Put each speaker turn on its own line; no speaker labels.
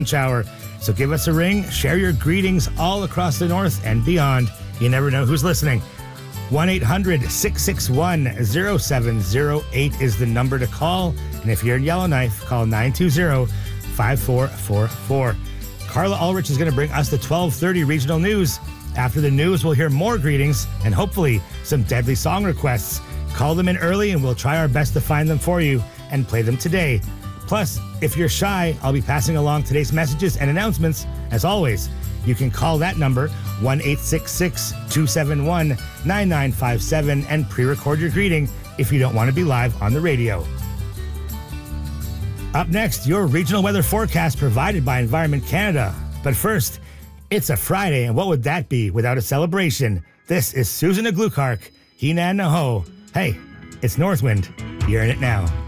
shower. So give us a ring, share your greetings all across the north and beyond. You never know who's listening. 1-800-661-0708 is the number to call. And if you're in Yellowknife, call 920-5444. Carla Ulrich is going to bring us the 12:30 regional news. After the news, we'll hear more greetings and hopefully some deadly song requests. Call them in early and we'll try our best to find them for you and play them today. Plus, if you're shy, I'll be passing along today's messages and announcements. As always, you can call that number, 1-866-271-9957, and pre-record your greeting if you don't want to be live on the radio. Up next, your regional weather forecast provided by Environment Canada. But first, it's a Friday, and what would that be without a celebration? This is Susan Aglukark, Hinan Naho. Hey, it's Northwind. You're in it now.